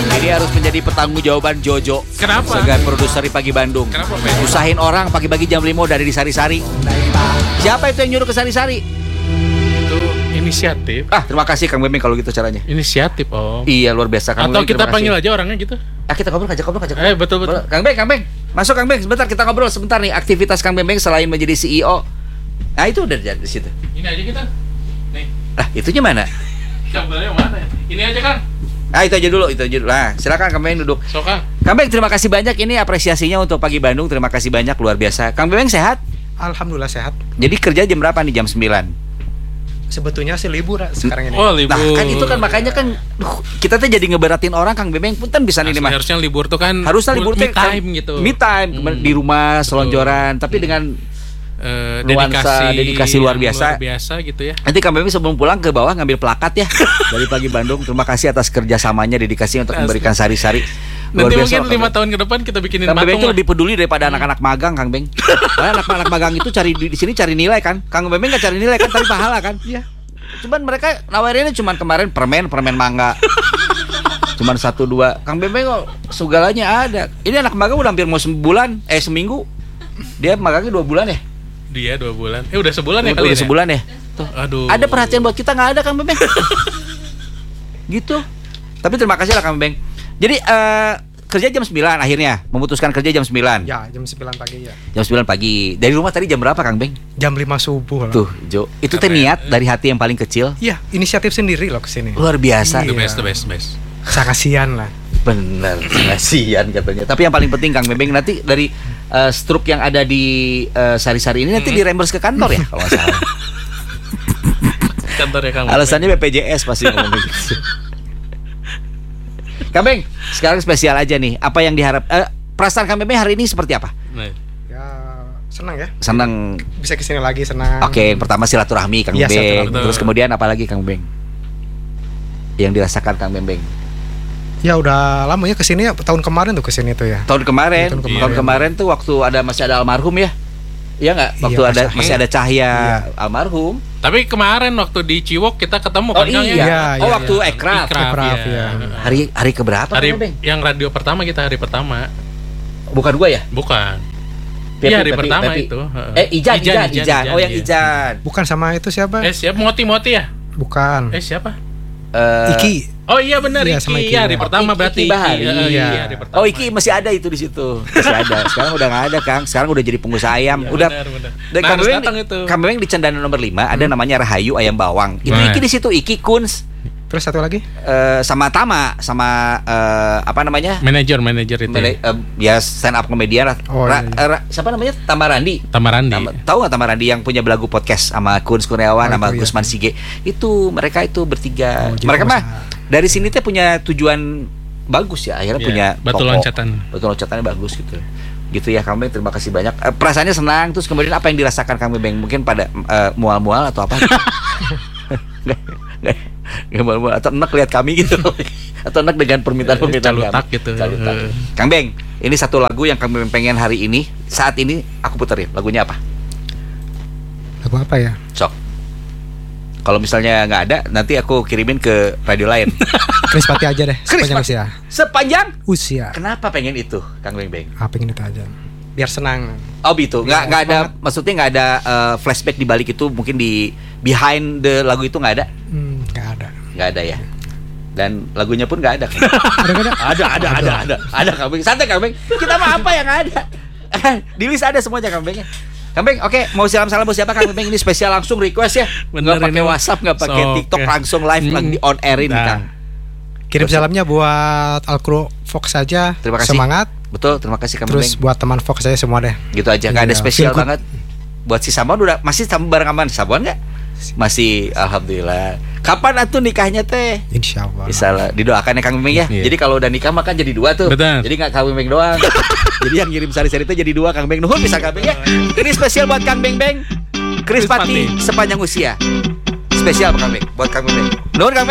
Ini harus menjadi pertanggungjawaban Jojo. Kenapa? Sebagai produser di Pagi Bandung. Kenapa, Ben? Usahin orang pagi-pagi jam 5 udah ada di Sari-Sari. Siapa itu yang nyuruh ke Sari-Sari? Itu inisiatif. Terima kasih Kang Bemeng kalau gitu caranya. Inisiatif, Iya, luar biasa Kang Atau Bemeng, kita terima panggil kasih. aja orangnya gitu. Kita ngobrol. Betul. Kang Beng. Masuk Kang Beng, sebentar kita ngobrol sebentar nih. Aktivitas Kang Bemeng selain menjadi CEO. Nah, itu udah di situ. Ini aja kita. Nih. Itunya mana? Gambarnya mana ya? Ini aja, Kang. Itu aja dulu. Nah, silakan Kang Bemeng duduk. So, Kang. Kang Bemeng, terima kasih banyak. Ini apresiasinya untuk Pagi Bandung. Terima kasih banyak, luar biasa. Kang Bemeng sehat? Alhamdulillah sehat. Jadi kerja jam berapa nih? Jam 9. Sebetulnya sih libur sekarang ini. Oh, libur. Nah, kan itu kan makanya kan kita tuh jadi ngeberatin orang Kang Bemeng punten bisa nih mah. Harusnya libur tuh kan Harusnya libur me tuh time gitu. Me time di rumah selonjoran, tapi dengan dedikasi luar biasa. Luar biasa gitu ya. Nanti Kang Bemeng sebelum pulang ke bawah ngambil plakat ya dari Pagi Bandung. Terima kasih atas kerjasamanya, dedikasinya untuk memberikan Sari-Sari. Luar Nanti biasa, mungkin 5 tahun ke depan kita bikinin Kang Bemeng patung. itu lebih peduli daripada anak-anak magang Kang Beng. Anak-anak magang itu cari di sini cari nilai kan. Kang Bemeng nggak cari nilai kan, tapi pahala kan. Iya. Cuman mereka nawarinnya cuman kemarin permen mangga. Cuman 1-2. Kang Bemeng kok segalanya ada. Ini anak magang udah hampir mau seminggu. Dia magangnya 2 bulan ya? Dia 2 bulan. Udah sebulan ya kali Udah sebulan ya? Tuh. Aduh. Ada perhatian buat kita nggak ada Kang Bemeng. Gitu. Tapi terima kasih lah Kang Bemeng. Jadi kerja jam 9 akhirnya. Memutuskan kerja jam 9. Ya, jam 9 pagi ya. Jam 9 pagi. Dari rumah tadi jam berapa Kang Beng? Jam 5 subuh lah. Tuh, Jo. Itu teh niat dari hati yang paling kecil. Iya, inisiatif sendiri loh kesini. Luar biasa. The Iya. best. Saya kasihan lah. Bener, kasihan katanya. Tapi yang paling penting Kang Bemeng nanti dari struk yang ada di Sari-Sari ini nanti di-reimburse ke kantor ya kalau nggak salah. Kantor ya Kang. Alasannya BPJS pasti ngomong gitu. Kang Beng, sekarang spesial aja nih. Apa yang diharap perasaan Kang Bemeng hari ini seperti apa? Nah. Ya, senang ya. Senang. Bisa kesini lagi senang. Oke, pertama silaturahmi Kang Iya, Beng. silaturahmi. Terus kemudian apa lagi Kang Beng? Yang dirasakan Kang Beng? Ya udah lama ya kesini ya. Tahun kemarin tuh kesini tuh ya. Tahun kemarin, Iya, tahun kemarin tuh waktu masih ada almarhum ya. Iya nggak? Waktu Iya, masih ada Cahya Iya. almarhum. Tapi kemarin waktu di Ciwok kita ketemu kan Kang, ya? Iya, waktu iya. Ekraf. Ekraf, ya. Hari keberapa Hari Kang Beng? yang radio pertama kita hari pertama. Bukan gua ya? Bukan. Pepi, Iya hari Pepi, pertama Pepi. itu. Ijan. Oh yang iya. Ijan. Bukan sama itu siapa? Siapa Moti ya? Bukan. Siapa? Iki. Oh iya benar Iya, Iki. sama Iki. Iya hari pertama Iki berarti. Bahari. Iya hari pertama. Oh Iki masih ada itu di situ. Masih ada. Sekarang udah nggak ada Kang. Sekarang udah jadi pengusaha ayam. Iya, Udah. benar. Dan Nah, harus datang itu. Kang Bemeng di Cendana nomor 5 ada namanya Rahayu Ayam Bawang. Itu Nah. Iki di situ, Iki Kunz. Terus satu lagi? Sama Tama, sama apa namanya? Manajer itu. Ya stand up komedian lah. Oh, iya. Siapa namanya? Tamarandi. Tamarandi. Tahu nggak Tamarandi yang punya belagu podcast sama Kunz Kurniawan sama itu iya. Gusman Sige? Itu mereka itu bertiga. Oh, jadi Mereka mah pengusaha. dari sini teh punya tujuan bagus ya. Akhirnya Iya, punya batu toko. loncatan. Batu loncatannya bagus gitu. Gitu ya Kang Beng, terima kasih banyak. Perasaannya senang. Terus kemudian apa yang dirasakan Kang Beng? Mungkin pada mual-mual atau apa? Nggak mual-mual atau enak lihat kami gitu. Atau enak dengan permintaan-permintaan Calutak kami. gitu. Calutak. Kang Beng, ini satu lagu yang Kang Beng pengen hari ini. Saat ini aku puterin. Lagunya apa? Lagu apa ya? Sok. Kalau misalnya nggak ada, nanti aku kirimin ke radio lain. Chris Pati aja deh. Sepanjang Pati. usia. Sepanjang? Usia. Kenapa pengen itu, Kang Beng Beng? Pengen itu aja. Biar senang. Oh gitu, nggak Iya, ada, maksudnya nggak ada flashback di balik itu, mungkin di behind the lagu itu nggak ada, Nggak ada. ya. Dan lagunya pun nggak ada. Kan? Ada Kang Beng. Santai Kang Beng. Kita mah apa yang ada? Di list ada semuanya Kang Beng. Kang Beng, oke, mau salam-salam buat siapa Kang Beng? Ini spesial langsung request ya. Bener, Nggak pakai ini. WhatsApp, nggak pakai So, TikTok, oke. langsung live lagi di on air ini Nah. Kang. Kirim salamnya buat Alkro Fox aja. Terima kasih. Semangat. Betul, terima kasih Kang Terus Beng. buat teman Fox saya semua deh. Gitu aja, nggak ada Iya, spesial feel good. banget. Buat si Samuan udah masih bareng aman Samuan nggak? Masih, alhamdulillah. Kapan atuh nikahnya teh? Insya Allah. Misalnya didoakan ya Kang Beng ya. Iya. Jadi kalau udah nikah mah kan jadi 2 tuh. Betul. Jadi nggak Kang Beng doang. Jadi yang ngirim sari-sari itu jadi 2 Kang Beng. Nuhun bisa Kang Beng ya. Ini spesial buat Kang Beng Beng. Chris Pati sepanjang usia. Spesial buat Kang Beng. Buat Kang Beng. Nuhun Kang Beng.